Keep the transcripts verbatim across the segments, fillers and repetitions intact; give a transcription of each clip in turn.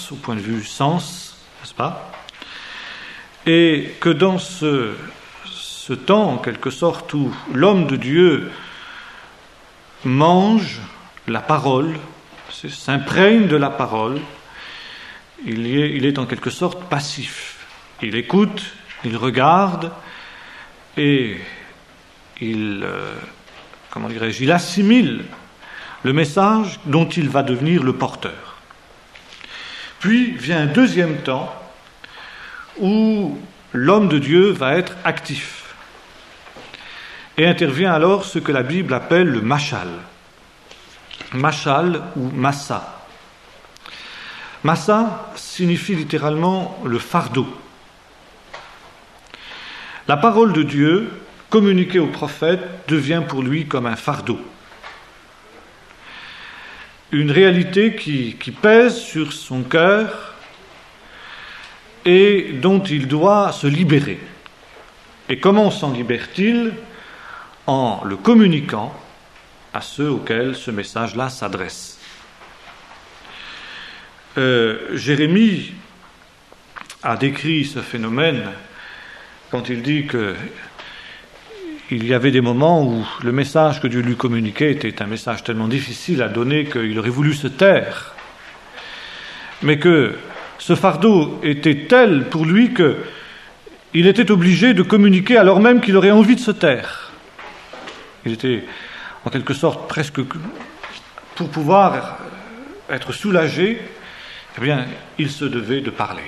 au point de vue sens, n'est-ce pas? Et que dans ce, ce temps, en quelque sorte, où l'homme de Dieu mange la parole, s'imprègne de la parole, il est, il est en quelque sorte passif. Il écoute, il regarde et il, euh, comment dirais-je, il assimile le message dont il va devenir le porteur. Puis vient un deuxième temps où l'homme de Dieu va être actif. Et intervient alors ce que la Bible appelle le mashal. Mashal ou massa. Massa signifie littéralement le fardeau. La parole de Dieu, communiquée au prophète, devient pour lui comme un fardeau. Une réalité qui, qui pèse sur son cœur et dont il doit se libérer. Et comment s'en libère-t-il? En le communiquant à ceux auxquels ce message-là s'adresse. Euh, Jérémie a décrit ce phénomène quand il dit que il y avait des moments où le message que Dieu lui communiquait était un message tellement difficile à donner qu'il aurait voulu se taire, mais que ce fardeau était tel pour lui qu'il était obligé de communiquer alors même qu'il aurait envie de se taire. Il était en quelque sorte presque, pour pouvoir être soulagé, eh bien, il se devait de parler.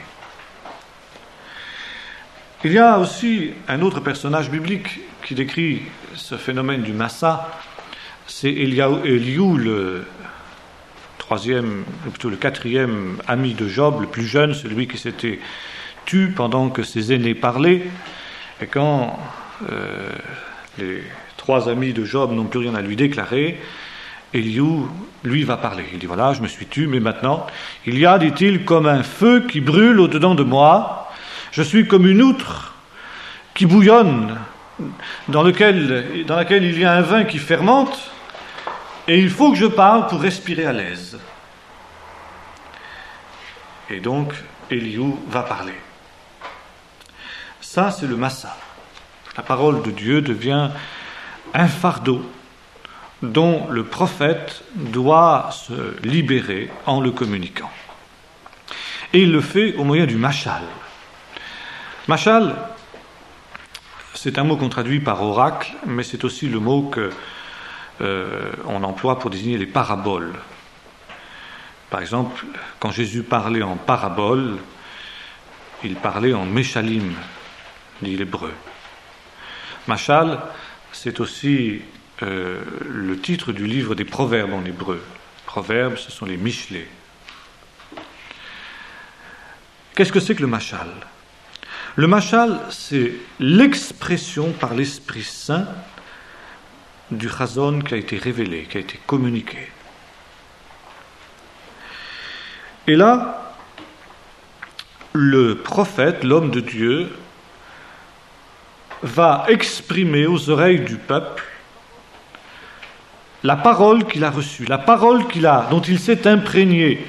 Il y a aussi un autre personnage biblique qui décrit ce phénomène du massa, c'est Éliou, le troisième, ou plutôt le quatrième ami de Job, le plus jeune, celui qui s'était tu pendant que ses aînés parlaient, et quand euh, les trois amis de Job n'ont plus rien à lui déclarer, Éliou, lui, va parler. Il dit, voilà, je me suis tu, mais maintenant, il y a, dit-il, comme un feu qui brûle au-dedans de moi, je suis comme une outre qui bouillonne, dans, lequel, dans laquelle il y a un vin qui fermente, et il faut que je parle pour respirer à l'aise. Et donc, Éliou va parler. Ça, c'est le massa. La parole de Dieu devient un fardeau dont le prophète doit se libérer en le communiquant. Et il le fait au moyen du mashal. Mashal, c'est un mot qu'on traduit par oracle, mais c'est aussi le mot qu'on euh, emploie pour désigner les paraboles. Par exemple, quand Jésus parlait en parabole, il parlait en meshalim, dit l'hébreu. Mashal, c'est aussi euh, le titre du livre des proverbes en hébreu. Proverbes, ce sont les mishlés. Qu'est-ce que c'est que le mashal? Le mashal, c'est l'expression par l'Esprit Saint du chazon qui a été révélé, qui a été communiqué. Et là, le prophète, l'homme de Dieu, va exprimer aux oreilles du peuple la parole qu'il a reçue, la parole qu'il a, dont il s'est imprégné.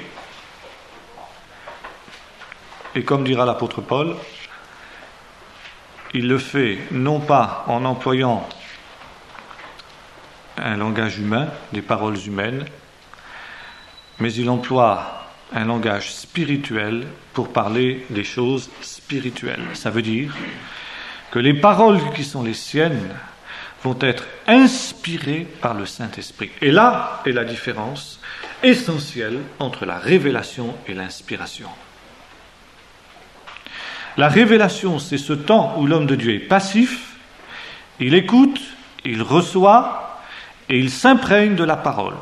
Et comme dira l'apôtre Paul, il le fait non pas en employant un langage humain, des paroles humaines, mais il emploie un langage spirituel pour parler des choses spirituelles. Ça veut dire que les paroles qui sont les siennes vont être inspirées par le Saint-Esprit. Et là est la différence essentielle entre la révélation et l'inspiration. La révélation, c'est ce temps où l'homme de Dieu est passif, il écoute, il reçoit et il s'imprègne de la parole.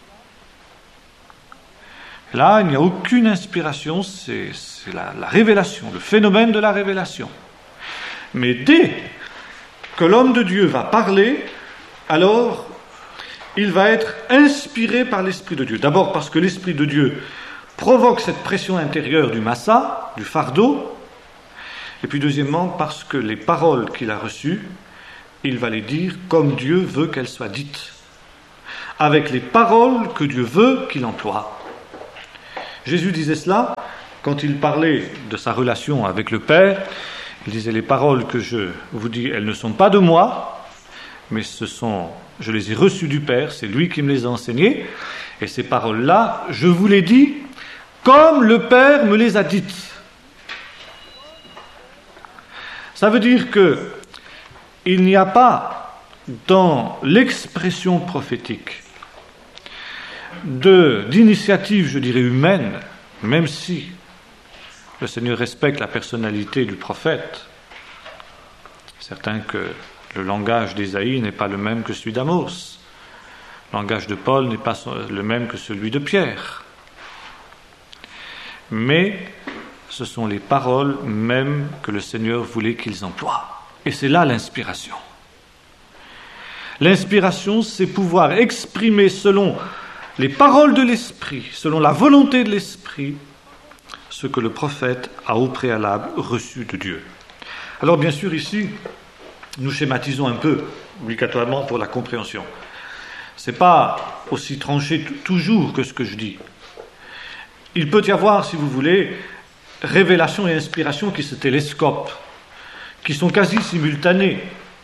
Là, il n'y a aucune inspiration, c'est, c'est la, la révélation, le phénomène de la révélation. Mais dès que l'homme de Dieu va parler, alors il va être inspiré par l'Esprit de Dieu. D'abord parce que l'Esprit de Dieu provoque cette pression intérieure du massa, du fardeau, et puis deuxièmement parce que les paroles qu'il a reçues, il va les dire comme Dieu veut qu'elles soient dites, avec les paroles que Dieu veut qu'il emploie. Jésus disait cela, quand il parlait de sa relation avec le Père, il disait « Les paroles que je vous dis, elles ne sont pas de moi, mais ce sont, je les ai reçues du Père, c'est lui qui me les a enseignées, et ces paroles-là, je vous les dis comme le Père me les a dites. » Ça veut dire que il n'y a pas dans l'expression prophétique de, d'initiative, je dirais, humaine, même si le Seigneur respecte la personnalité du prophète. C'est certain que le langage d'Ésaïe n'est pas le même que celui d'Amos. Le langage de Paul n'est pas le même que celui de Pierre. Mais ce sont les paroles mêmes que le Seigneur voulait qu'ils emploient. Et c'est là l'inspiration. L'inspiration, c'est pouvoir exprimer selon les paroles de l'Esprit, selon la volonté de l'Esprit, ce que le prophète a au préalable reçu de Dieu. Alors bien sûr ici, nous schématisons un peu, obligatoirement pour la compréhension. Ce n'est pas aussi tranché t- toujours que ce que je dis. Il peut y avoir, si vous voulez, révélation et inspiration qui se télescopent, qui sont quasi simultanées.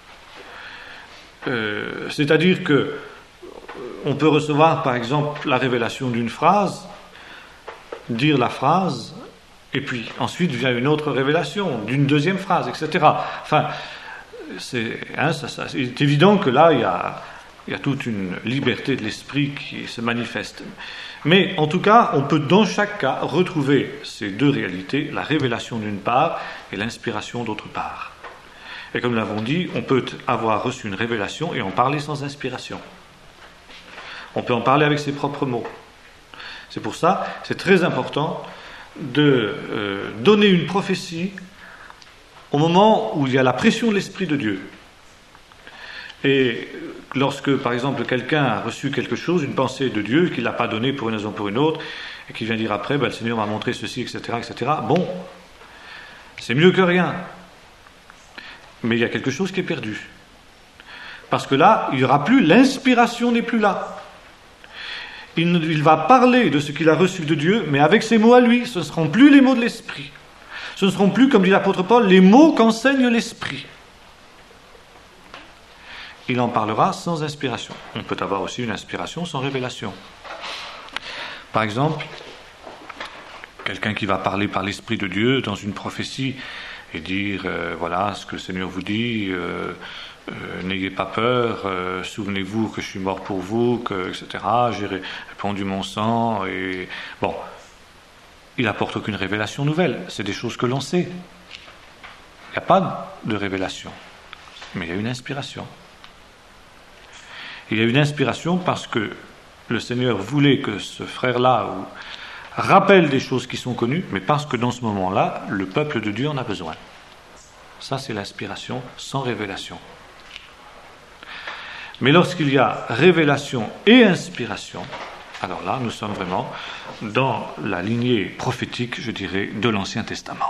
Euh, c'est-à-dire que on peut recevoir, par exemple, la révélation d'une phrase, dire la phrase, et puis ensuite vient une autre révélation d'une deuxième phrase, et cetera. Enfin, c'est, hein, ça, ça, c'est évident que là, il y a, il y a toute une liberté de l'esprit qui se manifeste. Mais en tout cas, on peut dans chaque cas retrouver ces deux réalités, la révélation d'une part et l'inspiration d'autre part. Et comme nous l'avons dit, on peut avoir reçu une révélation et en parler sans inspiration. On peut en parler avec ses propres mots. C'est pour ça, c'est très important de euh, donner une prophétie au moment où il y a la pression de l'Esprit de Dieu. Et lorsque, par exemple, quelqu'un a reçu quelque chose, une pensée de Dieu, qu'il n'a pas donnée pour une raison ou pour une autre, et qu'il vient dire après, ben, le Seigneur m'a montré ceci, et cetera, et cetera, bon, c'est mieux que rien. Mais il y a quelque chose qui est perdu. Parce que là, il n'y aura plus, l'inspiration n'est plus là. Il, il va parler de ce qu'il a reçu de Dieu, mais avec ses mots à lui. Ce ne seront plus les mots de l'Esprit. Ce ne seront plus, comme dit l'apôtre Paul, les mots qu'enseigne l'Esprit. Il en parlera sans inspiration. On peut avoir aussi une inspiration sans révélation. Par exemple, quelqu'un qui va parler par l'Esprit de Dieu dans une prophétie et dire, euh, voilà ce que le Seigneur vous dit, euh, euh, n'ayez pas peur, euh, souvenez-vous que je suis mort pour vous, que, et cetera, j'ai répandu mon sang, et bon, il n'apporte aucune révélation nouvelle, c'est des choses que l'on sait. Il n'y a pas de révélation, mais il y a une inspiration. Il y a une inspiration parce que le Seigneur voulait que ce frère-là ou, rappelle des choses qui sont connues, mais parce que dans ce moment-là, le peuple de Dieu en a besoin. Ça, c'est l'inspiration sans révélation. Mais lorsqu'il y a révélation et inspiration, alors là, nous sommes vraiment dans la lignée prophétique, je dirais, de l'Ancien Testament.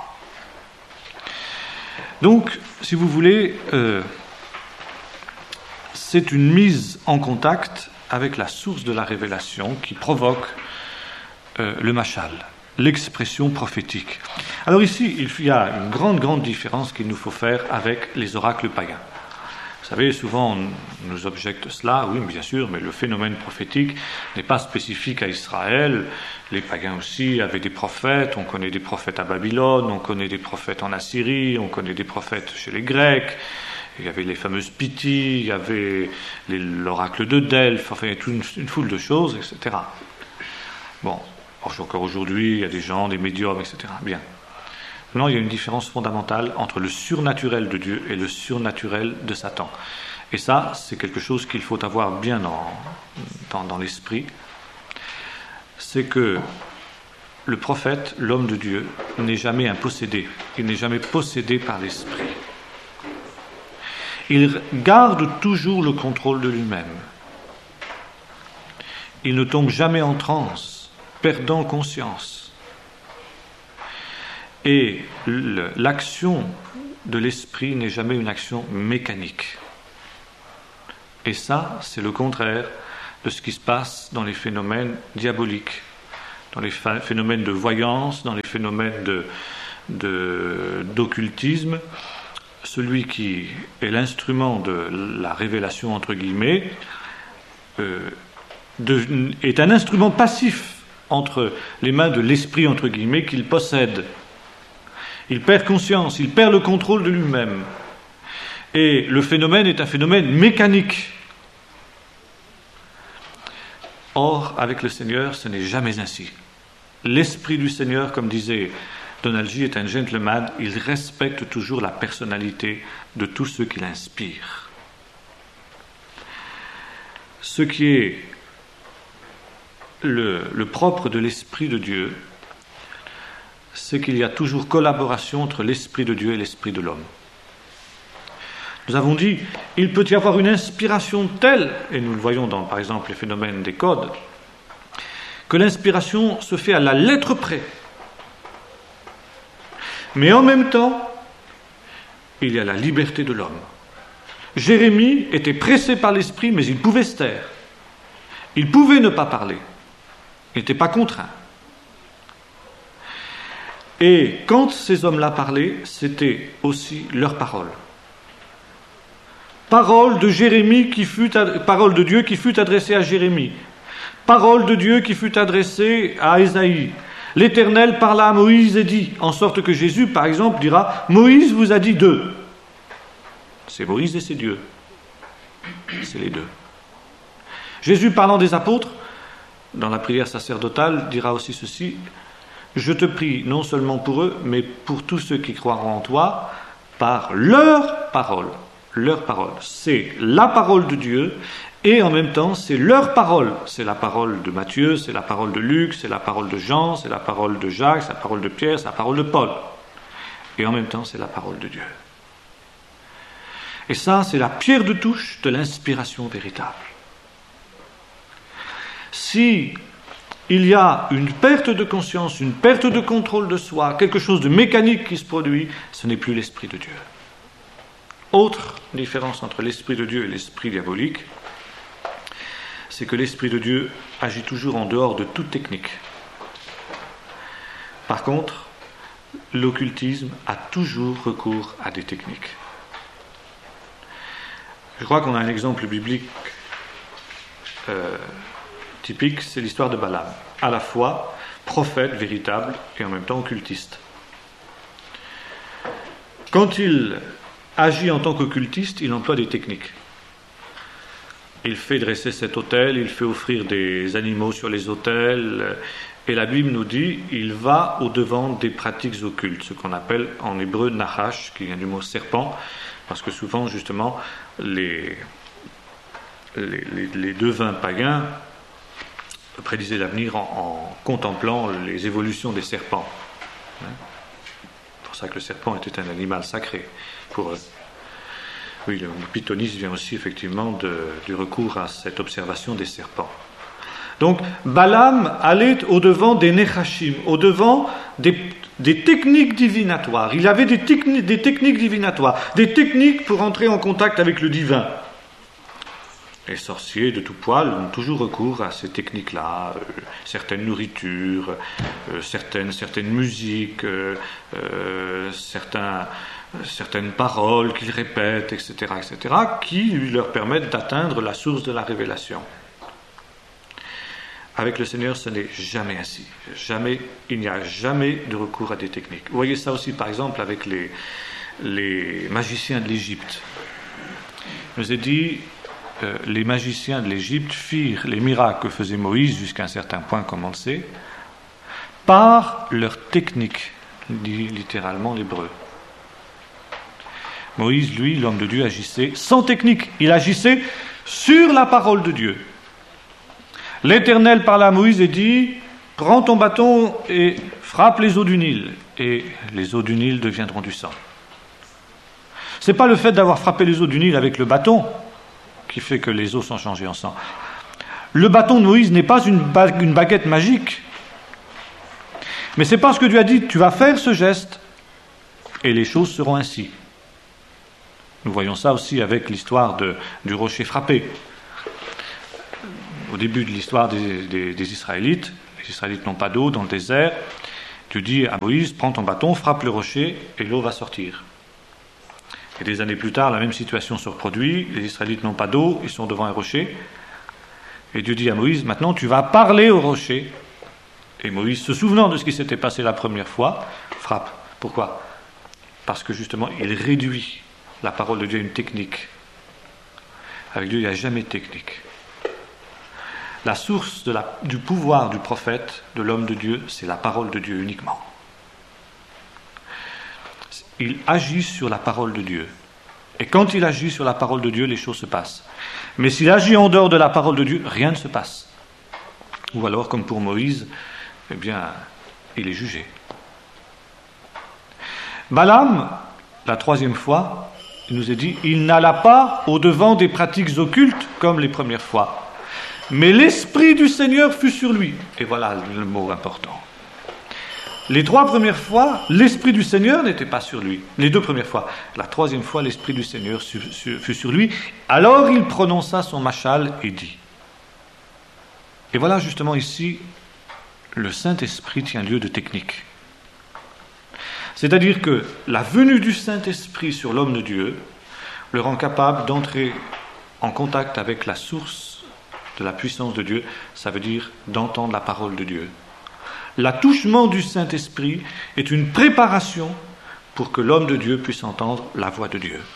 Donc, si vous voulez, euh, c'est une mise en contact avec la source de la révélation qui provoque euh, le mashal, l'expression prophétique. Alors ici, il y a une grande, grande différence qu'il nous faut faire avec les oracles païens. Vous savez, souvent on nous objecte cela, oui, bien sûr, mais le phénomène prophétique n'est pas spécifique à Israël. Les païens aussi avaient des prophètes, on connaît des prophètes à Babylone, on connaît des prophètes en Assyrie, on connaît des prophètes chez les Grecs, il y avait les fameuses Pythie, il y avait les, l'oracle de Delphes, enfin il y a toute une, une foule de choses, et cetera. Bon, encore aujourd'hui, il y a des gens, des médiums, et cetera. Bien. Non, il y a une différence fondamentale entre le surnaturel de Dieu et le surnaturel de Satan. Et ça, c'est quelque chose qu'il faut avoir bien dans, dans, dans l'esprit. C'est que le prophète, l'homme de Dieu, n'est jamais un possédé. Il n'est jamais possédé par l'esprit. Il garde toujours le contrôle de lui-même. Il ne tombe jamais en transe, perdant conscience. Et l'action de l'esprit n'est jamais une action mécanique. Et ça, c'est le contraire de ce qui se passe dans les phénomènes diaboliques, dans les phénomènes de voyance, dans les phénomènes de, de, d'occultisme, celui qui est l'instrument de la révélation, entre guillemets, euh, de, est un instrument passif entre les mains de l'esprit, entre guillemets, qu'il possède. Il perd conscience, il perd le contrôle de lui-même. Et le phénomène est un phénomène mécanique. Or, avec le Seigneur, ce n'est jamais ainsi. L'esprit du Seigneur, comme disait Donald G., est un gentleman, il respecte toujours la personnalité de tous ceux qui l'inspirent. Ce qui est le, le propre de l'Esprit de Dieu, c'est qu'il y a toujours collaboration entre l'Esprit de Dieu et l'Esprit de l'homme. Nous avons dit, il peut y avoir une inspiration telle, et nous le voyons dans, par exemple, les phénomènes des codes, que l'inspiration se fait à la lettre près. Mais en même temps, il y a la liberté de l'homme. Jérémie était pressé par l'esprit, mais il pouvait se taire. Il pouvait ne pas parler. Il n'était pas contraint. Et quand ces hommes-là parlaient, c'était aussi leur parole. Parole de Jérémie qui fut, parole de Dieu qui fut adressée à Jérémie. Parole de Dieu qui fut adressée à Ésaïe. L'Éternel parla à Moïse et dit, en sorte que Jésus, par exemple, dira, Moïse vous a dit deux. C'est Moïse et c'est Dieu. C'est les deux. Jésus, parlant des apôtres, dans la prière sacerdotale, dira aussi ceci, je te prie non seulement pour eux, mais pour tous ceux qui croiront en toi, par leur parole. Leur parole. C'est la parole de Dieu, et en même temps, c'est leur parole. C'est la parole de Matthieu, c'est la parole de Luc, c'est la parole de Jean, c'est la parole de Jacques, c'est la parole de Pierre, c'est la parole de Paul. Et en même temps, c'est la parole de Dieu. Et ça, c'est la pierre de touche de l'inspiration véritable. Si il y a une perte de conscience, une perte de contrôle de soi, quelque chose de mécanique qui se produit, ce n'est plus l'Esprit de Dieu. Autre différence entre l'Esprit de Dieu et l'Esprit diabolique, c'est que l'Esprit de Dieu agit toujours en dehors de toute technique. Par contre, l'occultisme a toujours recours à des techniques. Je crois qu'on a un exemple biblique euh, typique, c'est l'histoire de Balaam, à la fois prophète véritable et en même temps occultiste. Quand il agit en tant qu'occultiste, il emploie des techniques. Il fait dresser cet autel, il fait offrir des animaux sur les autels, et la Bible nous dit, il va au-devant des pratiques occultes, ce qu'on appelle en hébreu nahash, qui vient du mot serpent, parce que souvent, justement, les, les, les, les devins païens prédisaient l'avenir en, en contemplant les évolutions des serpents. C'est pour ça que le serpent était un animal sacré pour eux. Oui, le pythonisme vient aussi effectivement de, du recours à cette observation des serpents. Donc, Balaam allait au-devant des Nechashim, au-devant des, des techniques divinatoires. Il avait des, techni- des techniques divinatoires, des techniques pour entrer en contact avec le divin. Les sorciers de tout poil ont toujours recours à ces techniques-là, euh, certaines nourritures, euh, certaines, certaines musiques, euh, euh, certains... certaines paroles qu'ils répètent, et cetera, et cetera, qui leur permettent d'atteindre la source de la révélation. Avec le Seigneur, ce n'est jamais ainsi. Jamais, il n'y a jamais de recours à des techniques. Vous voyez ça aussi, par exemple, avec les, les magiciens de l'Égypte. Je vous ai dit, euh, les magiciens de l'Égypte firent les miracles que faisait Moïse, jusqu'à un certain point, comme on le sait, par leur technique, dit littéralement l'hébreu. Moïse, lui, l'homme de Dieu, agissait sans technique. Il agissait sur la parole de Dieu. L'Éternel parla à Moïse et dit, « Prends ton bâton et frappe les eaux du Nil, et les eaux du Nil deviendront du sang. » Ce n'est pas le fait d'avoir frappé les eaux du Nil avec le bâton qui fait que les eaux sont changées en sang. Le bâton de Moïse n'est pas une, ba- une baguette magique, mais c'est parce que Dieu a dit, « Tu vas faire ce geste, et les choses seront ainsi. » Nous voyons ça aussi avec l'histoire de, du rocher frappé. Au début de l'histoire des, des, des Israélites, les Israélites n'ont pas d'eau dans le désert. Dieu dit à Moïse, prends ton bâton, frappe le rocher et l'eau va sortir. Et des années plus tard, la même situation se reproduit, les Israélites n'ont pas d'eau, ils sont devant un rocher. Et Dieu dit à Moïse, maintenant tu vas parler au rocher. Et Moïse, se souvenant de ce qui s'était passé la première fois, frappe. Pourquoi ? Parce que justement, il réduit la parole de Dieu à une technique. Avec Dieu, il n'y a jamais de technique. La source de la, du pouvoir du prophète, de l'homme de Dieu, c'est la parole de Dieu uniquement. Il agit sur la parole de Dieu. Et quand il agit sur la parole de Dieu, les choses se passent. Mais s'il agit en dehors de la parole de Dieu, rien ne se passe. Ou alors, comme pour Moïse, eh bien, il est jugé. Balaam, la troisième fois, il nous est dit, il n'alla pas au-devant des pratiques occultes comme les premières fois. Mais l'Esprit du Seigneur fut sur lui. Et voilà le mot important. Les trois premières fois, l'Esprit du Seigneur n'était pas sur lui. Les deux premières fois. La troisième fois, l'Esprit du Seigneur fut sur lui. Alors il prononça son machal et dit. Et voilà justement ici, le Saint-Esprit tient lieu de technique. C'est-à-dire que la venue du Saint-Esprit sur l'homme de Dieu le rend capable d'entrer en contact avec la source de la puissance de Dieu, ça veut dire d'entendre la parole de Dieu. L'attouchement du Saint-Esprit est une préparation pour que l'homme de Dieu puisse entendre la voix de Dieu.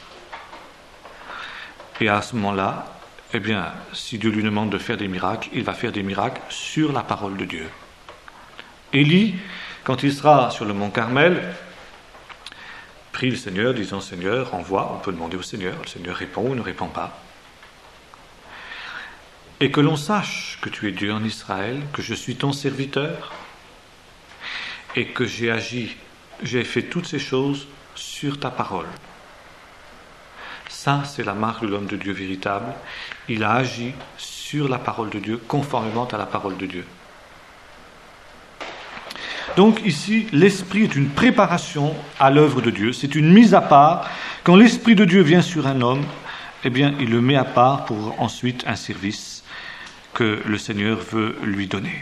Et à ce moment-là, eh bien, si Dieu lui demande de faire des miracles, il va faire des miracles sur la parole de Dieu. Élie, quand il sera sur le mont Carmel, prie le Seigneur, disant « Seigneur, envoie », on peut demander au Seigneur, le Seigneur répond ou ne répond pas. Et que l'on sache que tu es Dieu en Israël, que je suis ton serviteur, et que j'ai agi, j'ai fait toutes ces choses sur ta parole. Ça, c'est la marque de l'homme de Dieu véritable. Il a agi sur la parole de Dieu, conformément à la parole de Dieu. Donc ici, l'Esprit est une préparation à l'œuvre de Dieu, c'est une mise à part. Quand l'Esprit de Dieu vient sur un homme, eh bien, il le met à part pour ensuite un service que le Seigneur veut lui donner.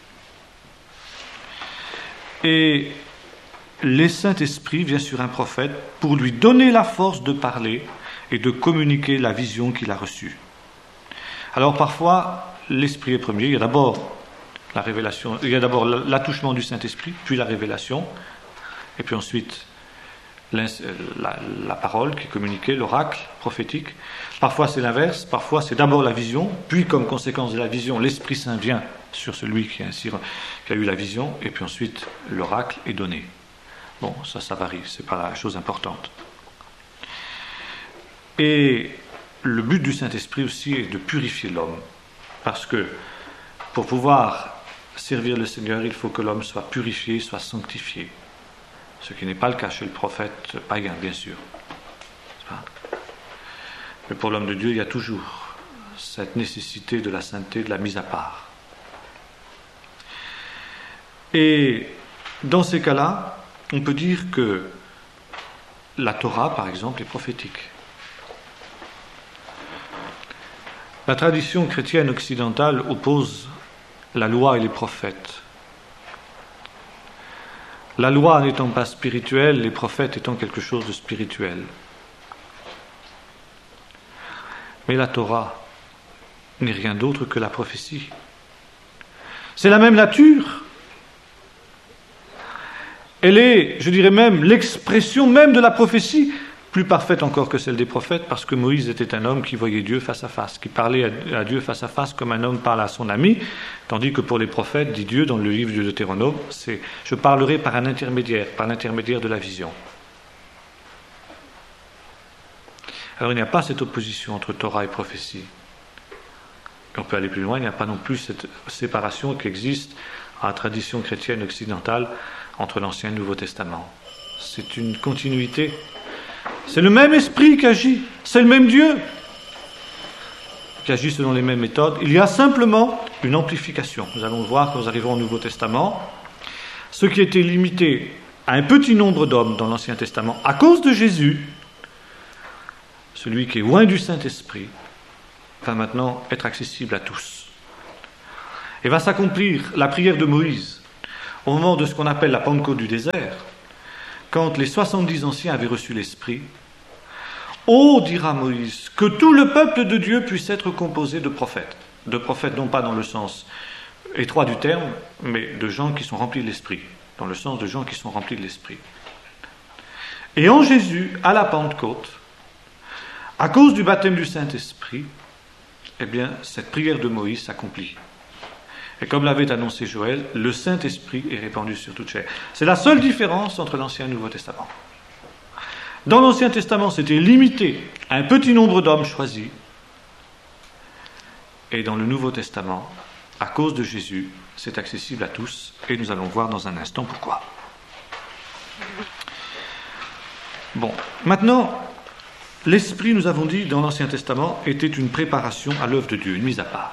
Et le Saint-Esprit vient sur un prophète pour lui donner la force de parler et de communiquer la vision qu'il a reçue. Alors parfois, l'Esprit est premier, il y a d'abord la révélation, il y a d'abord l'attouchement du Saint-Esprit, puis la révélation, et puis ensuite La, la, la parole qui est communiquée, l'oracle prophétique. Parfois c'est l'inverse, parfois c'est d'abord la vision, puis comme conséquence de la vision, l'Esprit Saint vient sur celui qui a, ainsi, qui a eu la vision, et puis ensuite l'oracle est donné. Bon, ça, ça varie, c'est pas la chose importante. Et le but du Saint-Esprit aussi est de purifier l'homme, parce que pour pouvoir servir le Seigneur, il faut que l'homme soit purifié, soit sanctifié. Ce qui n'est pas le cas chez le prophète païen, bien sûr. Mais pour l'homme de Dieu, il y a toujours cette nécessité de la sainteté, de la mise à part. Et dans ces cas-là, on peut dire que la Torah, par exemple, est prophétique. La tradition chrétienne occidentale oppose la loi et les prophètes. La loi n'étant pas spirituelle, les prophètes étant quelque chose de spirituel. Mais la Torah n'est rien d'autre que la prophétie. C'est la même nature. Elle est, je dirais même, l'expression même de la prophétie, plus parfaite encore que celle des prophètes, parce que Moïse était un homme qui voyait Dieu face à face, qui parlait à Dieu face à face comme un homme parle à son ami, tandis que pour les prophètes, dit Dieu dans le livre du Deutéronome, c'est « je parlerai par un intermédiaire, par l'intermédiaire de la vision ». Alors il n'y a pas cette opposition entre Torah et prophétie. Et on peut aller plus loin, il n'y a pas non plus cette séparation qui existe à la tradition chrétienne occidentale entre l'Ancien et le Nouveau Testament. C'est une continuité. C'est le même esprit qui agit, c'est le même Dieu qui agit selon les mêmes méthodes. Il y a simplement une amplification. Nous allons le voir quand nous arriverons au Nouveau Testament. Ce qui était limité à un petit nombre d'hommes dans l'Ancien Testament, à cause de Jésus, celui qui est loin du Saint-Esprit, va maintenant être accessible à tous. Et va s'accomplir la prière de Moïse au moment de ce qu'on appelle la Pentecôte du désert, quand les soixante-dix anciens avaient reçu l'Esprit. Oh, dira Moïse, que tout le peuple de Dieu puisse être composé de prophètes. De prophètes non pas dans le sens étroit du terme, mais de gens qui sont remplis de l'Esprit, dans le sens de gens qui sont remplis de l'Esprit. Et en Jésus, à la Pentecôte, à cause du baptême du Saint-Esprit, eh bien, cette prière de Moïse s'accomplit. Et comme l'avait annoncé Joël, le Saint-Esprit est répandu sur toute chair. C'est la seule différence entre l'Ancien et le Nouveau Testament. Dans l'Ancien Testament, c'était limité à un petit nombre d'hommes choisis. Et dans le Nouveau Testament, à cause de Jésus, c'est accessible à tous. Et nous allons voir dans un instant pourquoi. Bon, maintenant, l'Esprit, nous avons dit, dans l'Ancien Testament, était une préparation à l'œuvre de Dieu, une mise à part.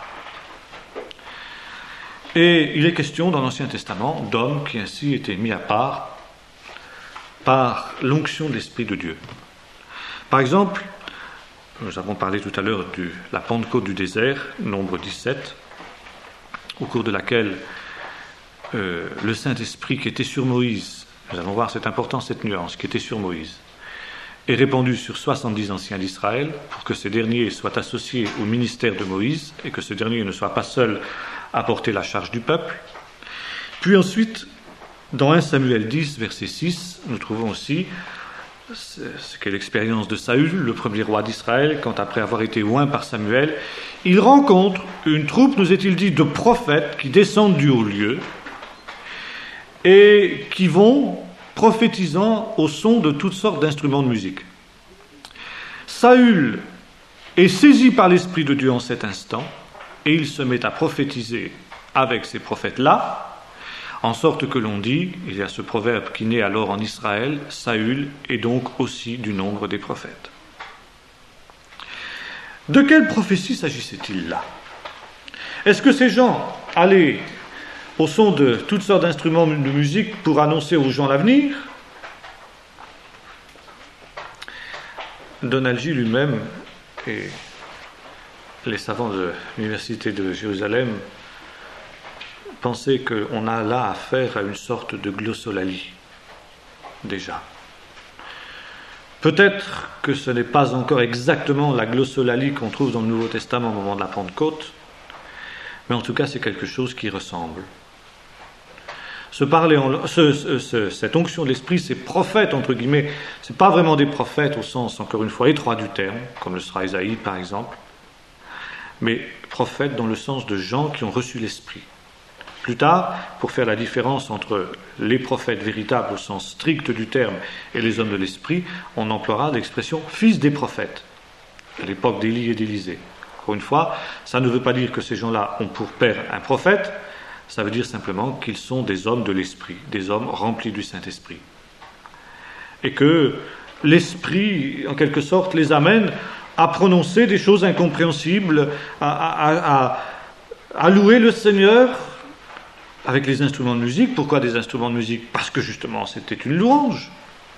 Et il est question dans l'Ancien Testament d'hommes qui ainsi étaient mis à part par l'onction de l'Esprit de Dieu. Par exemple, nous avons parlé tout à l'heure de la Pentecôte du désert, nombre dix-sept, au cours de laquelle euh, le Saint-Esprit qui était sur Moïse, nous allons voir, c'est important cette nuance, qui était sur Moïse, est répandu sur soixante-dix anciens d'Israël pour que ces derniers soient associés au ministère de Moïse et que ce dernier ne soit pas seul à porter la charge du peuple. Puis ensuite, dans premier Samuel dix, verset six, nous trouvons aussi ce qu'est l'expérience de Saül, le premier roi d'Israël, quand après avoir été oint par Samuel, il rencontre une troupe, nous est-il dit, de prophètes qui descendent du haut lieu et qui vont prophétisant au son de toutes sortes d'instruments de musique. Saül est saisi par l'Esprit de Dieu en cet instant et il se met à prophétiser avec ces prophètes-là, en sorte que l'on dit, il y a ce proverbe qui naît alors en Israël, Saül est donc aussi du nombre des prophètes. De quelle prophétie s'agissait-il là? Est-ce que ces gens allaient au son de toutes sortes d'instruments de musique pour annoncer aux gens l'avenir? Donald G. lui-même et les savants de l'université de Jérusalem pensaient qu'on a là affaire à une sorte de glossolalie, déjà. Peut-être que ce n'est pas encore exactement la glossolalie qu'on trouve dans le Nouveau Testament au moment de la Pentecôte, mais en tout cas c'est quelque chose qui ressemble. Se parler en, ce, ce, ce, cette onction de l'Esprit, ces prophètes, entre guillemets, ce n'est pas vraiment des prophètes au sens, encore une fois, étroit du terme, comme le sera Isaïe par exemple, mais prophètes dans le sens de gens qui ont reçu l'Esprit. Plus tard, pour faire la différence entre les prophètes véritables au sens strict du terme et les hommes de l'Esprit, on emploiera l'expression « fils des prophètes », à l'époque d'Élie et d'Élisée. Encore une fois, ça ne veut pas dire que ces gens-là ont pour père un prophète, ça veut dire simplement qu'ils sont des hommes de l'Esprit, des hommes remplis du Saint-Esprit. Et que l'Esprit, en quelque sorte, les amène à prononcer des choses incompréhensibles, à, à, à, à louer le Seigneur avec les instruments de musique. Pourquoi des instruments de musique? Parce que justement, c'était une louange.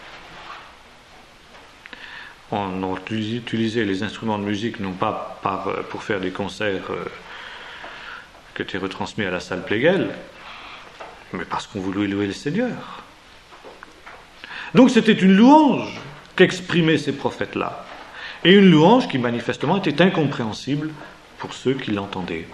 On a utilisé les instruments de musique non pas par, pour faire des concerts euh, qui étaient retransmis à la salle Pléguel, mais parce qu'on voulait louer le Seigneur. Donc c'était une louange qu'exprimaient ces prophètes-là, et une louange qui manifestement était incompréhensible pour ceux qui l'entendaient.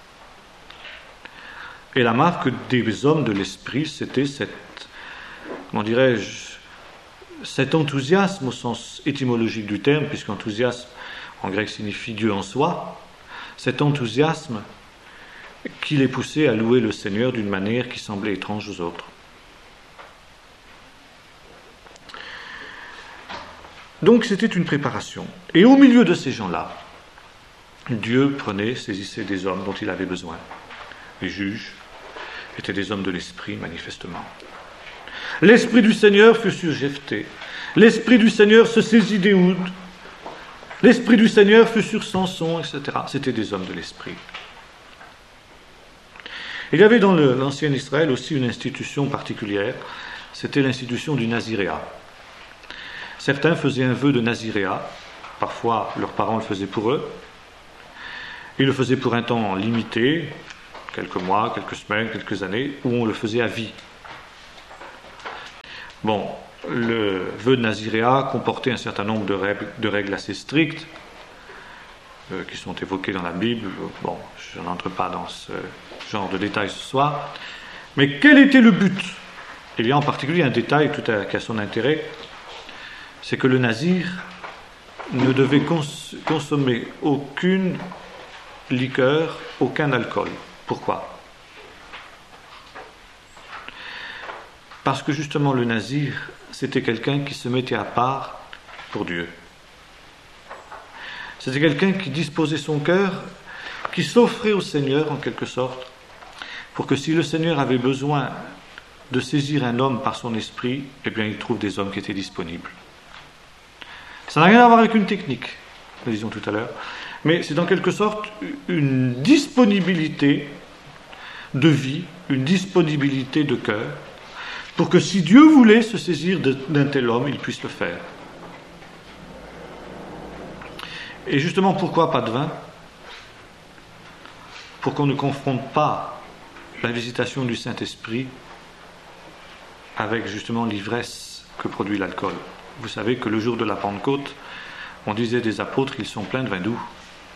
Et la marque des hommes de l'Esprit, c'était cette, comment dirais-je, cet enthousiasme au sens étymologique du terme, puisqu'enthousiasme en grec signifie Dieu en soi, cet enthousiasme qui les poussait à louer le Seigneur d'une manière qui semblait étrange aux autres. Donc c'était une préparation. Et au milieu de ces gens-là, Dieu prenait, saisissait des hommes dont il avait besoin. Les juges étaient des hommes de l'Esprit, manifestement. L'Esprit du Seigneur fut sur Jephthé. L'Esprit du Seigneur se saisit d'Éhoud. L'Esprit du Seigneur fut sur Samson, et cetera. C'était des hommes de l'Esprit. Il y avait dans le, l'ancien Israël aussi une institution particulière, c'était l'institution du naziréat. Certains faisaient un vœu de naziréat, parfois leurs parents le faisaient pour eux. Ils le faisaient pour un temps limité, quelques mois, quelques semaines, quelques années, ou on le faisait à vie. Bon, le vœu de Naziréa comportait un certain nombre de règles, de règles assez strictes, euh, qui sont évoquées dans la Bible. Bon, je n'entre pas dans ce genre de détails ce soir. Mais quel était le but? Il y a en particulier un détail tout à, qui a son intérêt, c'est que le nazir ne devait cons- consommer aucune liqueur, aucun alcool. Pourquoi? Parce que justement le nazir, c'était quelqu'un qui se mettait à part pour Dieu. C'était quelqu'un qui disposait son cœur, qui s'offrait au Seigneur en quelque sorte, pour que si le Seigneur avait besoin de saisir un homme par son esprit, eh bien il trouve des hommes qui étaient disponibles. Ça n'a rien à voir avec une technique, nous disions tout à l'heure, mais c'est en quelque sorte une disponibilité de vie, une disponibilité de cœur, pour que si Dieu voulait se saisir d'un tel homme, il puisse le faire. Et justement, pourquoi pas de vin? Pour qu'on ne confronte pas la visitation du Saint-Esprit avec justement l'ivresse que produit l'alcool. Vous savez que le jour de la Pentecôte, on disait des apôtres, ils sont pleins de vin doux.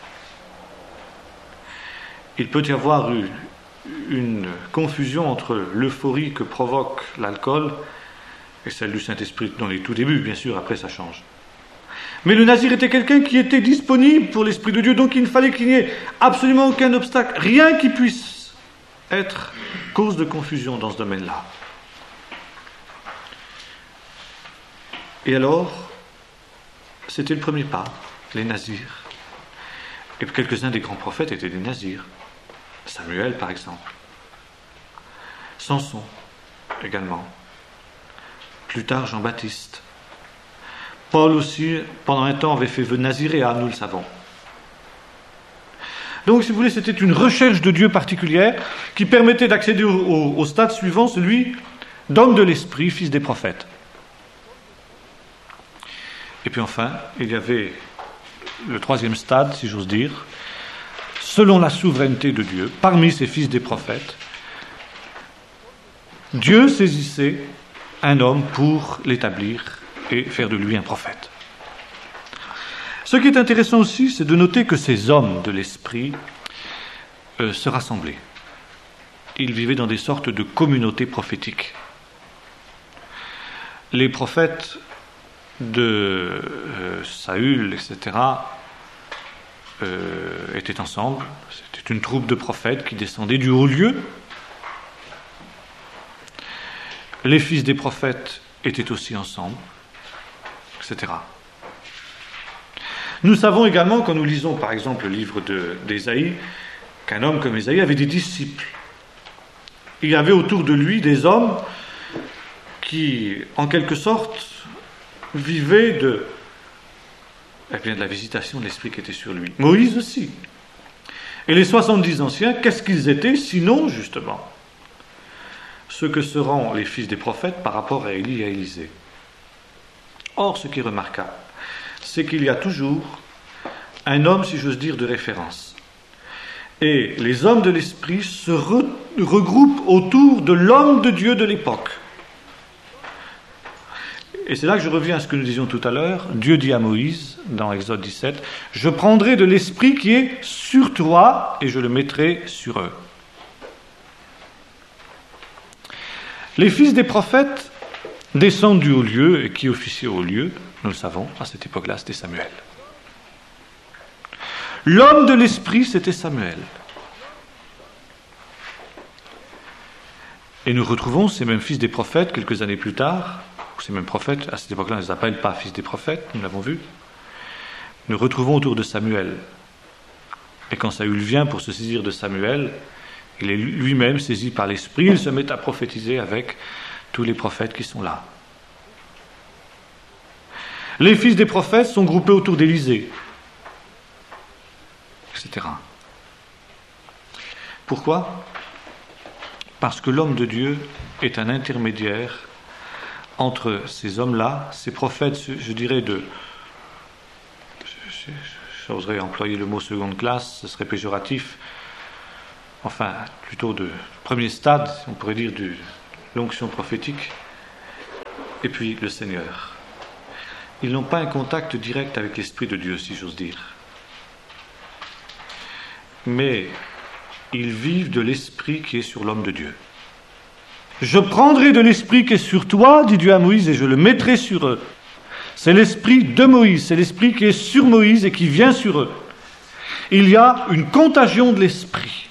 Il peut y avoir une, une confusion entre l'euphorie que provoque l'alcool et celle du Saint-Esprit dans les tout débuts, bien sûr, après ça change. Mais le nazir était quelqu'un qui était disponible pour l'Esprit de Dieu, donc il ne fallait qu'il n'y ait absolument aucun obstacle, rien qui puisse être cause de confusion dans ce domaine-là. Et alors, c'était le premier pas, les nazirs. Et quelques-uns des grands prophètes étaient des nazirs. Samuel, par exemple. Samson, également. Plus tard, Jean-Baptiste. Paul aussi, pendant un temps, avait fait vœu de Naziréa, nous le savons. Donc, si vous voulez, c'était une recherche de Dieu particulière qui permettait d'accéder au, au, au stade suivant, celui d'homme de l'esprit, fils des prophètes. Et puis enfin, il y avait le troisième stade, si j'ose dire, selon la souveraineté de Dieu, parmi ces fils des prophètes, Dieu saisissait un homme pour l'établir et faire de lui un prophète. Ce qui est intéressant aussi, c'est de noter que ces hommes de l'esprit euh, se rassemblaient. Ils vivaient dans des sortes de communautés prophétiques. Les prophètes de euh, Saül, et cetera, euh, étaient ensemble. C'était une troupe de prophètes qui descendait du haut lieu. Les fils des prophètes étaient aussi ensemble, et cetera. Nous savons également, quand nous lisons par exemple le livre de, d'Ésaïe, qu'un homme comme Ésaïe avait des disciples. Il y avait autour de lui des hommes qui, en quelque sorte, vivaient de, eh bien, de la visitation de l'Esprit qui était sur lui. Moïse aussi. Et les soixante-dix anciens, qu'est-ce qu'ils étaient, sinon, justement, ce que seront les fils des prophètes par rapport à Élie et à Élisée. Or, ce qui est remarquable, c'est qu'il y a toujours un homme, si j'ose dire, de référence. Et les hommes de l'Esprit se re- regroupent autour de l'homme de Dieu de l'époque. Et c'est là que je reviens à ce que nous disions tout à l'heure. Dieu dit à Moïse, dans Exode dix-sept, « Je prendrai de l'Esprit qui est sur toi et je le mettrai sur eux. » Les fils des prophètes descendent du haut lieu, et qui officiait au haut lieu, nous le savons, à cette époque-là, c'était Samuel. L'homme de l'Esprit, c'était Samuel. Et nous retrouvons ces mêmes fils des prophètes, quelques années plus tard, ces mêmes prophètes, à cette époque-là, on ne les appelle pas fils des prophètes, nous l'avons vu. Nous retrouvons autour de Samuel. Et quand Saül vient pour se saisir de Samuel, il est lui-même saisi par l'Esprit, il se met à prophétiser avec tous les prophètes qui sont là. Les fils des prophètes sont groupés autour d'Élisée, et cetera. Pourquoi ? Parce que l'homme de Dieu est un intermédiaire entre ces hommes-là, ces prophètes, je dirais, de... J'oserais employer le mot seconde classe, ce serait péjoratif. enfin plutôt de premier stade, on pourrait dire, de l'onction prophétique, et puis le Seigneur. Ils n'ont pas un contact direct avec l'Esprit de Dieu, si j'ose dire. Mais ils vivent de l'Esprit qui est sur l'homme de Dieu. Je prendrai de l'Esprit qui est sur toi, dit Dieu à Moïse, et je le mettrai sur eux. C'est l'Esprit de Moïse, c'est l'Esprit qui est sur Moïse et qui vient sur eux. Il y a une contagion de l'Esprit.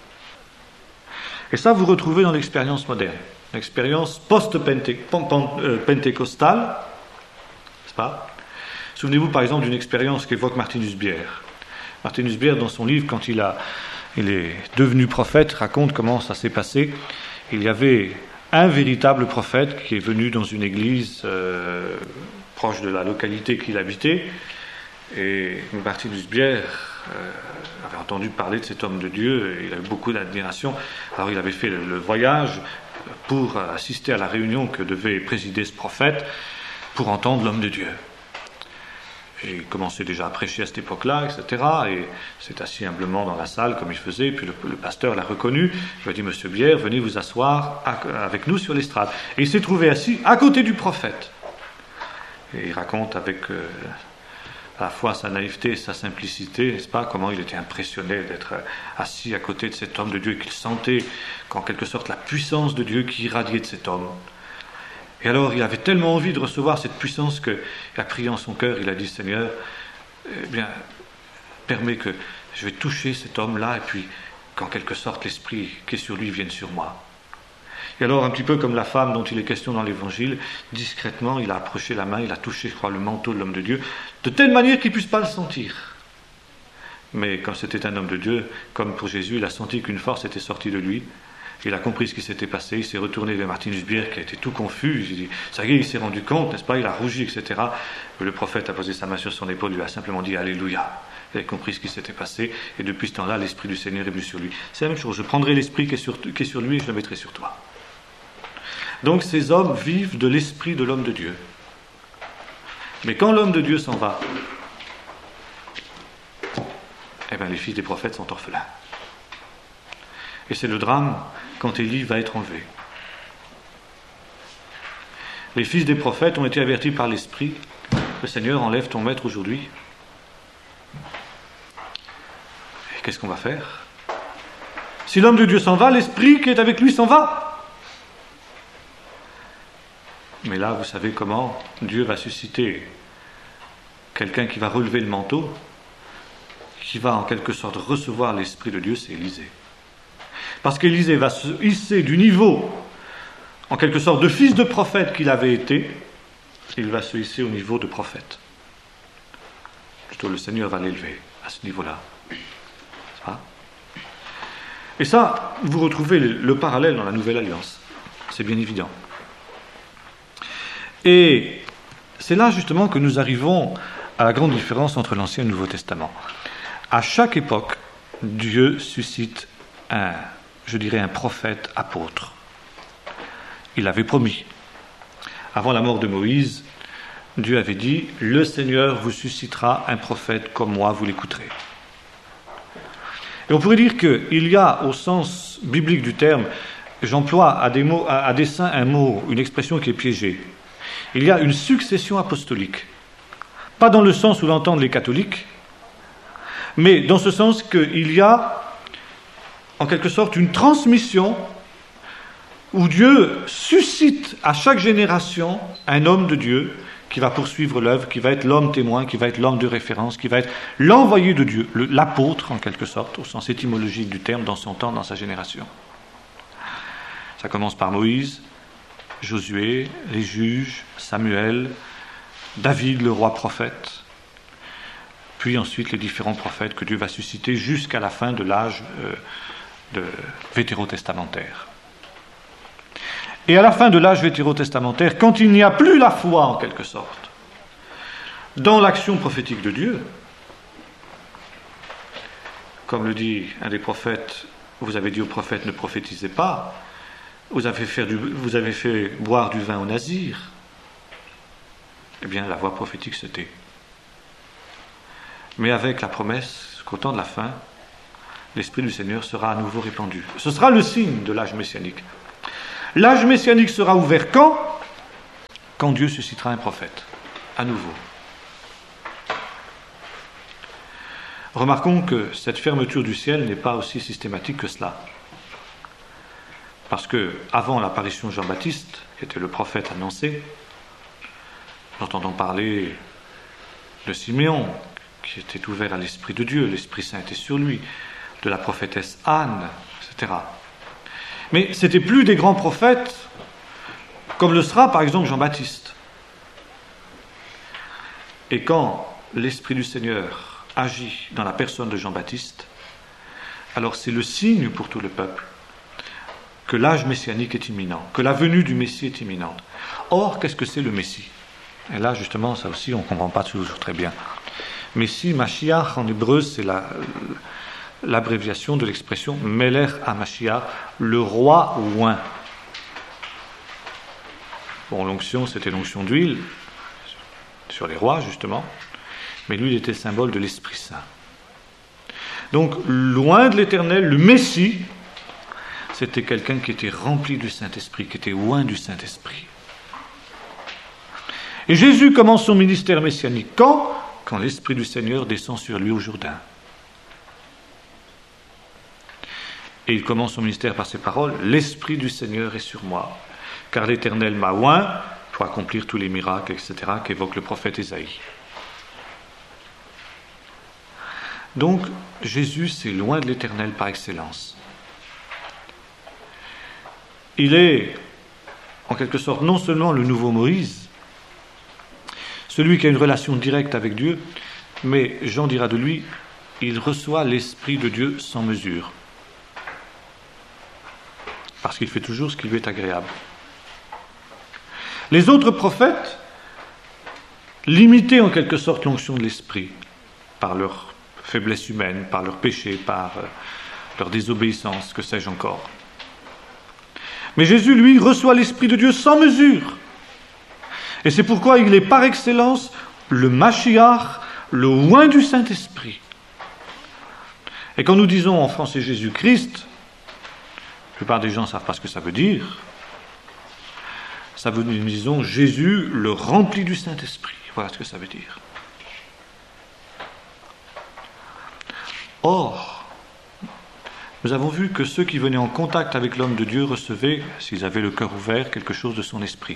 Et ça, vous retrouvez dans l'expérience moderne, l'expérience post-pentecostale, n'est-ce pas ? Souvenez-vous par exemple d'une expérience qu'évoque Martinus Bier. Martinus Bier, dans son livre, quand il, a, il est devenu prophète, raconte comment ça s'est passé. Il y avait un véritable prophète qui est venu dans une église euh, proche de la localité qu'il habitait, et Martinus Bier euh, avait entendu parler de cet homme de Dieu, et il avait beaucoup d'admiration. Alors il avait fait le, le voyage pour assister à la réunion que devait présider ce prophète, pour entendre l'homme de Dieu. Et il commençait déjà à prêcher à cette époque-là, et cetera. Et s'est assis humblement dans la salle, comme il faisait, puis le, le pasteur l'a reconnu. Il lui a dit, Monsieur Bier, venez vous asseoir à, avec nous sur l'estrade. Et il s'est trouvé assis à côté du prophète. Et il raconte avec... Euh, à la fois sa naïveté et sa simplicité, n'est-ce pas, comment il était impressionné d'être assis à côté de cet homme de Dieu, et qu'il sentait qu'en quelque sorte la puissance de Dieu qui irradiait de cet homme. Et alors il avait tellement envie de recevoir cette puissance qu'il a prié en son cœur, il a dit, Seigneur, eh bien, permets que je vais toucher cet homme-là, et puis qu'en quelque sorte l'esprit qui est sur lui vienne sur moi. Et alors, un petit peu comme la femme dont il est question dans l'Évangile, discrètement, il a approché la main, il a touché, je crois, le manteau de l'homme de Dieu, de telle manière qu'il ne puisse pas le sentir. Mais comme c'était un homme de Dieu, comme pour Jésus, il a senti qu'une force était sortie de lui. Il a compris ce qui s'était passé, il s'est retourné vers Martinus Bier, qui a été tout confus. Il dit, ça y est, il s'est rendu compte, n'est-ce pas, il a rougi, et cetera. Le prophète a posé sa main sur son épaule, lui a simplement dit, Alléluia. Il a compris ce qui s'était passé, et depuis ce temps-là, l'Esprit du Seigneur est venu sur lui. C'est la même chose, je prendrai l'Esprit qui est sur, qui est sur lui et je le mettrai sur toi. Donc ces hommes vivent de l'esprit de l'homme de Dieu. Mais quand l'homme de Dieu s'en va, eh bien les fils des prophètes sont orphelins. Et c'est le drame quand Élie va être enlevé. Les fils des prophètes ont été avertis par l'Esprit, le Seigneur enlève ton maître aujourd'hui. Et qu'est-ce qu'on va faire ? Si l'homme de Dieu s'en va, l'Esprit qui est avec lui s'en va. Mais là, vous savez comment Dieu va susciter quelqu'un qui va relever le manteau, qui va en quelque sorte recevoir l'Esprit de Dieu, c'est Élisée. Parce qu'Élisée va se hisser du niveau, en quelque sorte, de fils de prophète qu'il avait été, il va se hisser au niveau de prophète. Plutôt, le Seigneur va l'élever à ce niveau-là. Ça. Et ça, vous retrouvez le, le parallèle dans la Nouvelle Alliance. C'est bien évident. Et c'est là justement que nous arrivons à la grande différence entre l'Ancien et le Nouveau Testament. À chaque époque, Dieu suscite un, je dirais, un prophète apôtre. Il avait promis. Avant la mort de Moïse, Dieu avait dit, le Seigneur vous suscitera un prophète comme moi, vous l'écouterez. Et on pourrait dire qu'il y a, au sens biblique du terme, j'emploie à, des mots, à, à dessein un mot, une expression qui est piégée. Il y a une succession apostolique. Pas dans le sens où l'entendent les catholiques, mais dans ce sens qu'il y a, en quelque sorte, une transmission où Dieu suscite à chaque génération un homme de Dieu qui va poursuivre l'œuvre, qui va être l'homme témoin, qui va être l'homme de référence, qui va être l'envoyé de Dieu, le, l'apôtre en quelque sorte, au sens étymologique du terme, dans son temps, dans sa génération. Ça commence par Moïse, Josué, les juges, Samuel, David, le roi prophète, puis ensuite les différents prophètes que Dieu va susciter jusqu'à la fin de l'âge euh, de vétérotestamentaire. Et à la fin de l'âge vétérotestamentaire, quand il n'y a plus la foi en quelque sorte dans l'action prophétique de Dieu, comme le dit un des prophètes, vous avez dit aux prophètes ne prophétisez pas, vous avez fait, du, vous avez fait boire du vin au nazir, eh bien la voix prophétique se tait. Mais avec la promesse qu'au temps de la fin, l'Esprit du Seigneur sera à nouveau répandu. Ce sera le signe de l'âge messianique. L'âge messianique sera ouvert quand ? Quand Dieu suscitera un prophète, à nouveau. Remarquons que cette fermeture du ciel n'est pas aussi systématique que cela. Parce que, avant l'apparition de Jean-Baptiste, qui était le prophète annoncé, nous entendons parler de Siméon, qui était ouvert à l'Esprit de Dieu, l'Esprit Saint était sur lui, de la prophétesse Anne, et cetera. Mais ce n'était plus des grands prophètes, comme le sera par exemple Jean-Baptiste. Et quand l'Esprit du Seigneur agit dans la personne de Jean-Baptiste, alors c'est le signe pour tout le peuple que l'âge messianique est imminent, que la venue du Messie est imminente. Or, qu'est-ce que c'est le Messie ? Et là, justement, ça aussi, on ne comprend pas toujours très bien. Messie, Mashiach, en hébreu, c'est la, l'abréviation de l'expression Melech HaMashiach, le roi oint. Bon, l'onction, c'était l'onction d'huile, sur les rois, justement, mais lui, il était le symbole de l'Esprit Saint. Donc, loin de l'Éternel, le Messie, c'était quelqu'un qui était rempli du Saint-Esprit, qui était oint du Saint-Esprit. Et Jésus commence son ministère messianique quand ? Quand l'Esprit du Seigneur descend sur lui au Jourdain. Et il commence son ministère par ces paroles, « L'Esprit du Seigneur est sur moi, car l'Éternel m'a oint pour accomplir tous les miracles, et cetera, qu'évoque le prophète Ésaïe. » Donc, Jésus, c'est loin de l'Éternel par excellence. Il est, en quelque sorte, non seulement le nouveau Moïse, celui qui a une relation directe avec Dieu, mais Jean dira de lui, il reçoit l'Esprit de Dieu sans mesure. Parce qu'il fait toujours ce qui lui est agréable. Les autres prophètes limitaient en quelque sorte l'onction de l'Esprit, par leur faiblesse humaine, par leur péché, par leur désobéissance, que sais-je encore. Mais Jésus, lui, reçoit l'Esprit de Dieu sans mesure. Et c'est pourquoi il est par excellence le Mashiach, le oint du Saint-Esprit. Et quand nous disons en français Jésus-Christ, la plupart des gens ne savent pas ce que ça veut dire. Ça veut dire, nous disons Jésus, le rempli du Saint-Esprit. Voilà ce que ça veut dire. Or, nous avons vu que ceux qui venaient en contact avec l'homme de Dieu recevaient, s'ils avaient le cœur ouvert, quelque chose de son esprit.